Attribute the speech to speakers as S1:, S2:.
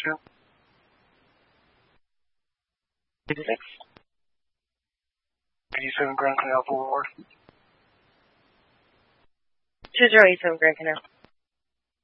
S1: 2. 86. 87 Grand Canal Boulevard.
S2: 2087 Grand Canal.